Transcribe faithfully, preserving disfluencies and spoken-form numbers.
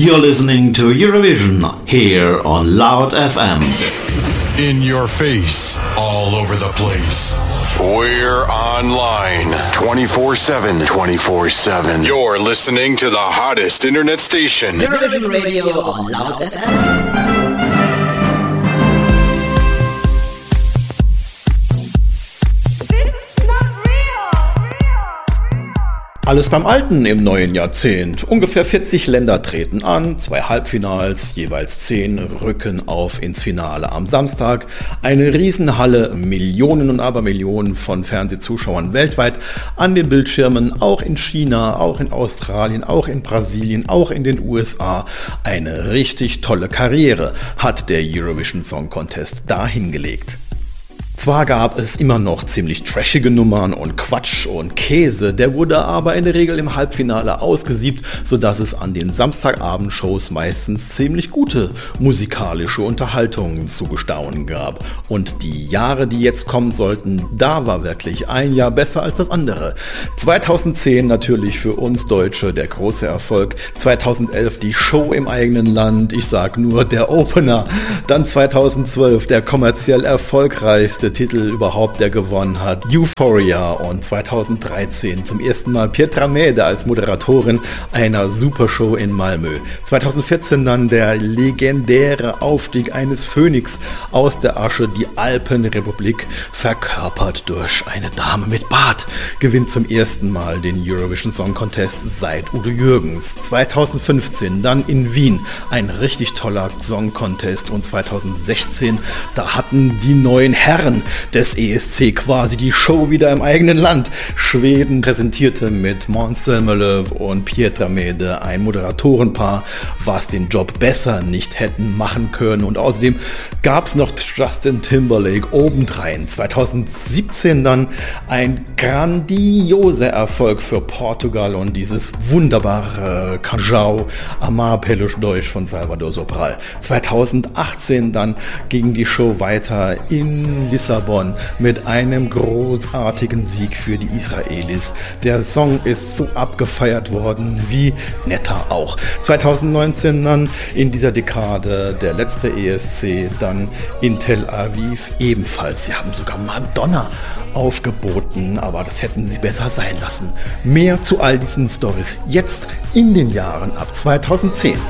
You're listening to Eurovision here on Loud F M. In your face, all over the place. We're online twenty-four seven. twenty-four seven. You're listening to the hottest internet station. Eurovision Radio on Loud F M. Alles beim Alten im neuen Jahrzehnt. Ungefähr vierzig Länder treten an, zwei Halbfinals, jeweils zehn rücken auf ins Finale am Samstag. Eine Riesenhalle, Millionen und Abermillionen von Fernsehzuschauern weltweit an den Bildschirmen, auch in China, auch in Australien, auch in Brasilien, auch in den U S A. Eine richtig tolle Karriere hat der Eurovision Song Contest da hingelegt. Zwar gab es immer noch ziemlich trashige Nummern und Quatsch und Käse, der wurde aber in der Regel im Halbfinale ausgesiebt, sodass es an den Samstagabendshows meistens ziemlich gute musikalische Unterhaltungen zu bestaunen gab. Und die Jahre, die jetzt kommen sollten, da war wirklich ein Jahr besser als das andere. zweitausendzehn natürlich für uns Deutsche der große Erfolg, zweitausendelf die Show im eigenen Land, ich sag nur der Opener, dann zweitausendzwölf der kommerziell erfolgreichste Titel überhaupt, der gewonnen hat, Euphoria, und zweitausenddreizehn zum ersten Mal Pietra Mede als Moderatorin einer Supershow in Malmö. zweitausendvierzehn dann der legendäre Aufstieg eines Phönix aus der Asche, die Alpenrepublik, verkörpert durch eine Dame mit Bart, gewinnt zum ersten Mal den Eurovision Song Contest seit Udo Jürgens. zweitausendfünfzehn dann in Wien ein richtig toller Song Contest, und zweitausendsechzehn, da hatten die neuen Herren des E S C quasi die Show wieder im eigenen Land. Schweden präsentierte mit Måns Zelmerlöw und Pietra Mede ein Moderatorenpaar, was den Job besser nicht hätten machen können, und außerdem gab es noch Justin Timberlake obendrein. zweitausendsiebzehn dann ein grandioser Erfolg für Portugal und dieses wunderbare Canjão Amar pelos Dois von Salvador Sobral. zweitausendachtzehn dann ging die Show weiter in Lissabon mit einem großartigen Sieg für die Israelis. Der Song ist so abgefeiert worden wie Netta auch. zweitausendneunzehn dann in dieser Dekade der letzte E S C, dann in Tel Aviv ebenfalls. Sie haben sogar Madonna aufgeboten, aber das hätten sie besser sein lassen. Mehr zu all diesen Storys jetzt in den Jahren ab zweitausendzehn.